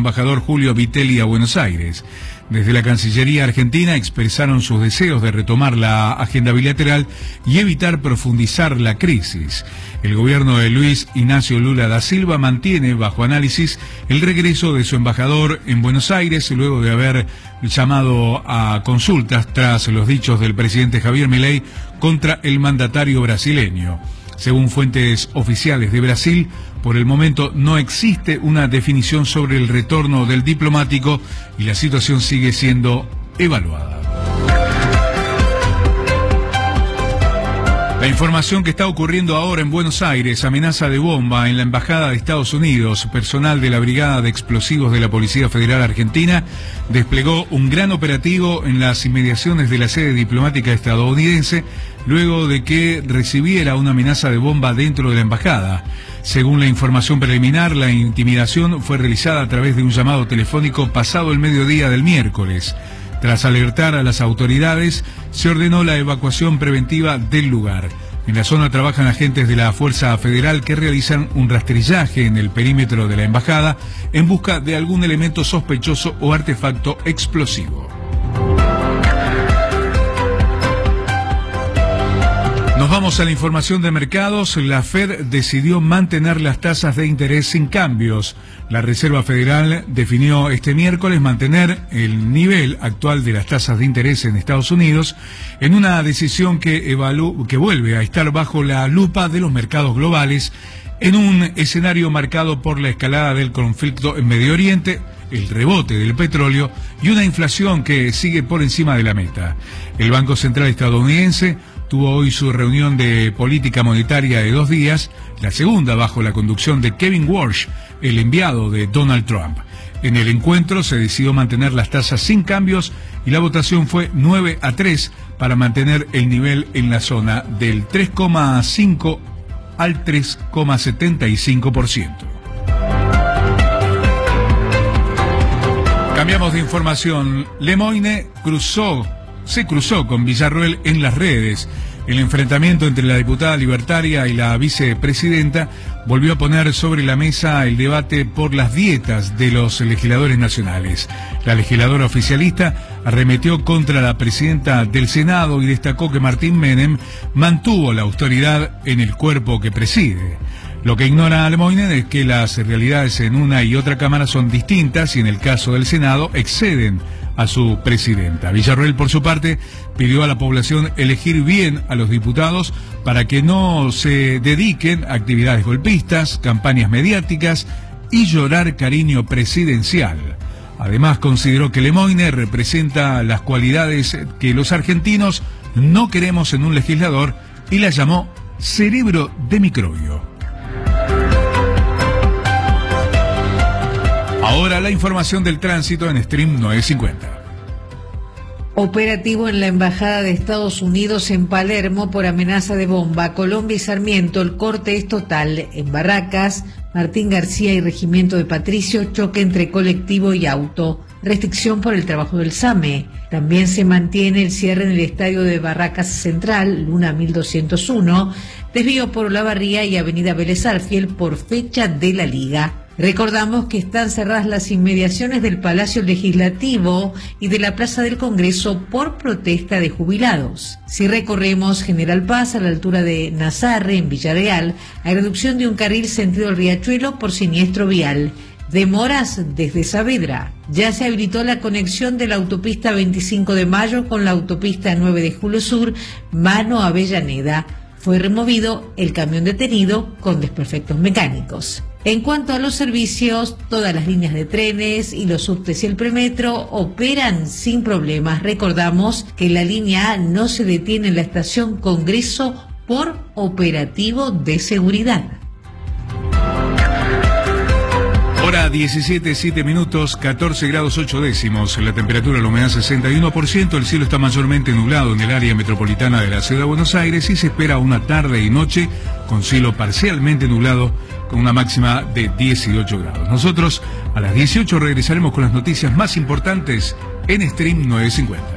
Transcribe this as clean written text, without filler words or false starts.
embajador Julio Vitelli a Buenos Aires. Desde la Cancillería argentina expresaron sus deseos de retomar la agenda bilateral y evitar profundizar la crisis. El gobierno de Luis Ignacio Lula da Silva mantiene bajo análisis el regreso de su embajador en Buenos Aires luego de haber llamado a consultas tras los dichos del presidente Javier Milei contra el mandatario brasileño. Según fuentes oficiales de Brasil, por el momento no existe una definición sobre el retorno del diplomático y la situación sigue siendo evaluada. La información que está ocurriendo ahora en Buenos Aires: amenaza de bomba en la Embajada de Estados Unidos. Personal de la Brigada de Explosivos de la Policía Federal Argentina desplegó un gran operativo en las inmediaciones de la sede diplomática estadounidense luego de que recibiera una amenaza de bomba dentro de la embajada. Según la información preliminar, la intimidación fue realizada a través de un llamado telefónico pasado el mediodía del miércoles. Tras alertar a las autoridades, se ordenó la evacuación preventiva del lugar. En la zona trabajan agentes de la Fuerza Federal que realizan un rastrillaje en el perímetro de la embajada en busca de algún elemento sospechoso o artefacto explosivo. Nos vamos a la información de mercados. La Fed decidió mantener las tasas de interés sin cambios. La Reserva Federal definió este miércoles mantener el nivel actual de las tasas de interés en Estados Unidos en una decisión que vuelve a estar bajo la lupa de los mercados globales en un escenario marcado por la escalada del conflicto en Medio Oriente, el rebote del petróleo y una inflación que sigue por encima de la meta. El Banco Central estadounidense tuvo hoy su reunión de política monetaria de 2 días, la segunda bajo la conducción de Kevin Warsh, el enviado de Donald Trump. En el encuentro se decidió mantener las tasas sin cambios y la votación fue 9-3 para mantener el nivel en la zona del 3,5 al 3,75%. Cambiamos de información. Lemoyne se cruzó con Villarroel en las redes. El enfrentamiento entre la diputada libertaria y la vicepresidenta volvió a poner sobre la mesa el debate por las dietas de los legisladores nacionales. La legisladora oficialista arremetió contra la presidenta del Senado y destacó que Martín Menem mantuvo la autoridad en el cuerpo que preside. Lo que ignora Lemoyne es que las realidades en una y otra cámara son distintas y en el caso del Senado exceden a su presidenta. Villarroel, por su parte, pidió a la población elegir bien a los diputados para que no se dediquen a actividades golpistas, campañas mediáticas y llorar cariño presidencial. Además, consideró que Lemoyne representa las cualidades que los argentinos no queremos en un legislador y la llamó cerebro de microbio. Ahora la información del tránsito en Stream 950. Operativo en la Embajada de Estados Unidos en Palermo por amenaza de bomba. Colombia y Sarmiento, el corte es total. En Barracas, Martín García y Regimiento de Patricio, choque entre colectivo y auto. Restricción por el trabajo del SAME. También se mantiene el cierre en el estadio de Barracas Central, Luna 1201, desvío por Olavarría y Avenida Vélez Arfiel por fecha de la Liga. Recordamos que están cerradas las inmediaciones del Palacio Legislativo y de la Plaza del Congreso por protesta de jubilados. Si recorremos General Paz a la altura de Nazarre, en Villarreal, hay reducción de un carril sentido al Riachuelo por siniestro vial. Demoras desde Saavedra. Ya se habilitó la conexión de la autopista 25 de Mayo con la autopista 9 de Julio Sur, Mano Avellaneda. Fue removido el camión detenido con desperfectos mecánicos. En cuanto a los servicios, todas las líneas de trenes y los subtes y el premetro operan sin problemas. Recordamos que la línea A no se detiene en la estación Congreso por operativo de seguridad. Hora 17:07, 14 grados 8 décimos. La temperatura, la humedad 61%. El cielo está mayormente nublado en el área metropolitana de la ciudad de Buenos Aires y se espera una tarde y noche con cielo parcialmente nublado con una máxima de 18 grados. Nosotros a las 18 regresaremos con las noticias más importantes en Stream 950.